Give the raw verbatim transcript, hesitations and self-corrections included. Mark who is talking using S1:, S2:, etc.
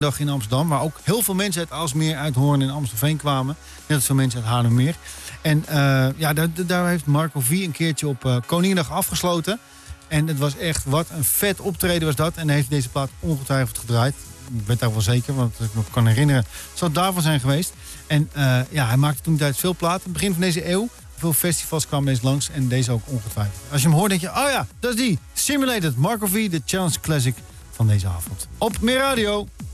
S1: dag in Amsterdam, waar ook heel veel mensen uit Aalsmeer, uit Hoorn en Amstelveen kwamen. Net als veel mensen uit Haarlemmermeer. En uh, ja, daar, daar heeft Marco V een keertje op uh, Koninginnedag afgesloten. En het was echt, wat een vet optreden was dat. En hij heeft deze plaat ongetwijfeld gedraaid. Ik weet daar wel zeker, want ik me kan herinneren, zou het daarvan zijn geweest. En uh, ja, hij maakte toen tijd veel platen. Begin van deze eeuw. Veel festivals kwamen deze langs en deze ook ongetwijfeld. Als je hem hoort, denk je, oh ja, dat is die. Simulated, Marco V, de Challenge Classic van deze avond. Op Meer Radio.